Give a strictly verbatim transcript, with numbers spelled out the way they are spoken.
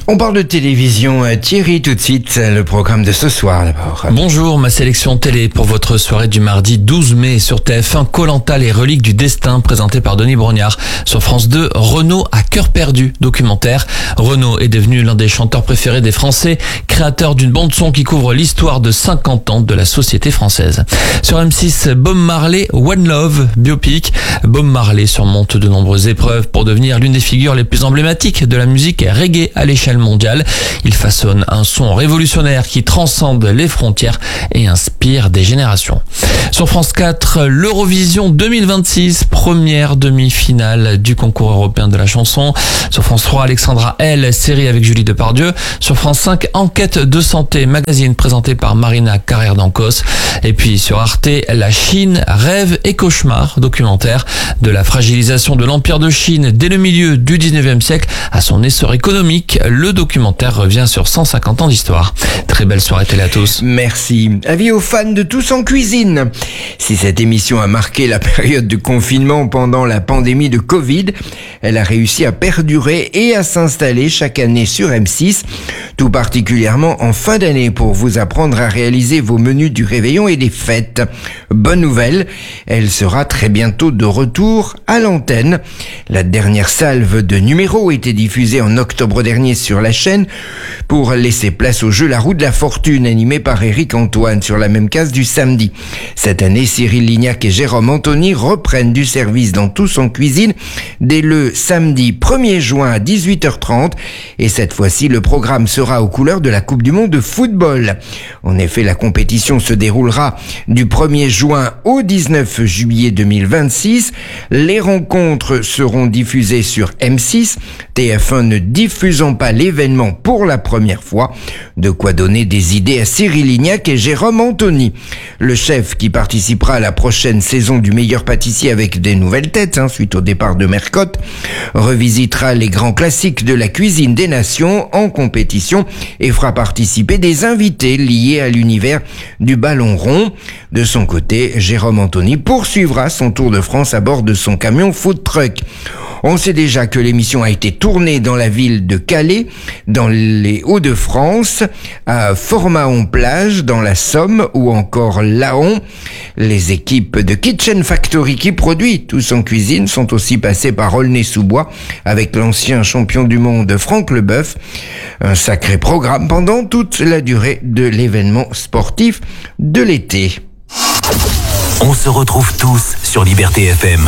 On parle de télévision. Thierry, tout de suite, le programme de ce soir d'abord. Bonjour, ma sélection télé pour votre soirée du mardi douze mai sur T F un, Koh-Lanta, les reliques du destin, présenté par Denis Brognard. Sur France deux, Renaud à cœur perdu, documentaire. Renaud est devenu l'un des chanteurs préférés des Français, créateur d'une bande-son qui couvre l'histoire de cinquante ans de la société française. Sur M six, Bob Marley, One Love, biopic. Bob Marley surmonte de nombreuses épreuves pour devenir l'une des figures les plus emblématiques de la musique reggae à l'échelle mondiale. Il façonne un son révolutionnaire qui transcende les frontières et inspire des générations. Sur France quatre, l'Eurovision deux mille vingt-six, première demi-finale du concours européen de la chanson. Sur France trois, Alexandra L, série avec Julie Depardieu. Sur France cinq, Enquête de santé, magazine présenté par Marina Carrère d'Ancos. Et puis sur Arte, La Chine, rêve et cauchemar, documentaire de la fragilisation de l'Empire de Chine dès le milieu du dix-neuvième siècle à son essor économique. Le documentaire revient sur cent cinquante ans d'histoire. Très belle soirée télé à tous. Merci. Avis aux fans de Tous en cuisine. Si cette émission a marqué la période de confinement pendant la pandémie de Covid, elle a réussi à perdurer et à s'installer chaque année sur M six, tout particulièrement en fin d'année pour vous apprendre à réaliser vos menus du réveillon et des fêtes. Bonne nouvelle, elle sera très bientôt de retour à l'antenne. La dernière salve de numéros était diffusée en octobre dernier sur la chaîne pour laisser place au jeu La Roue de la Fortune animé par Éric Antoine sur la même case du samedi. Cette année, Cyril Lignac et Jérôme Anthony reprennent du service dans Tous en cuisine dès le samedi premier juin à dix-huit heures trente et cette fois-ci le programme sera aux couleurs de la Coupe du Monde de football. En effet, la compétition se déroulera du premier juin au dix-neuf juillet deux mille vingt-six. Les rencontres seront diffusées sur M six, T F un ne diffusant pas l'événement pour la première fois. De quoi donner des idées à Cyril Lignac et Jérôme Anthony. Le chef qui participera à la prochaine saison du meilleur pâtissier avec des nouvelles têtes, hein, suite au départ de Mercotte, revisitera les grands classiques de la cuisine des nations en compétition et fera participer des invités liés à l'univers du ballon rond. De son côté, Jérôme Anthony poursuivra son tour de France à bord de son camion food truck. On sait déjà que l'émission a été tournée dans la ville de Calais, dans les Hauts-de-France, à Fort-Mahon-Plage, dans la Somme ou encore Laon. Les équipes de Kitchen Factory qui produit Tous en cuisine sont aussi passées par Aulnay-sous-Bois avec l'ancien champion du monde Franck Leboeuf. Un sacré programme pendant toute la durée de l'événement sportif de l'été. On se retrouve tous sur Liberté F M.